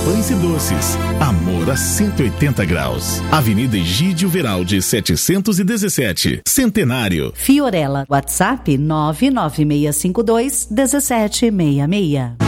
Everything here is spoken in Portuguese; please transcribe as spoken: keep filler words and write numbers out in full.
pães e doces. Amor a cento e oitenta graus. Avenida Egídio Veraldi, setecentos e dezessete, Centenário. Fiorella, WhatsApp nove nove seis cinco dois um sete seis seis.